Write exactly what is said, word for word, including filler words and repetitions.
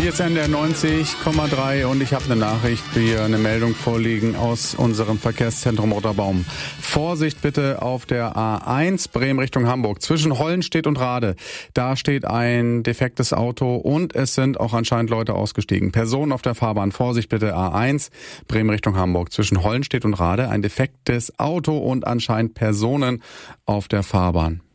Hier ist N D R neunzig Komma drei und ich habe eine Nachricht, hier eine Meldung vorliegen aus unserem Verkehrszentrum Otterbaum. Vorsicht bitte auf der A eins Bremen Richtung Hamburg zwischen Hollenstedt und Rade. Da steht ein defektes Auto und es sind auch anscheinend Leute ausgestiegen. Personen auf der Fahrbahn, Vorsicht bitte A eins Bremen Richtung Hamburg zwischen Hollenstedt und Rade. Ein defektes Auto und anscheinend Personen auf der Fahrbahn.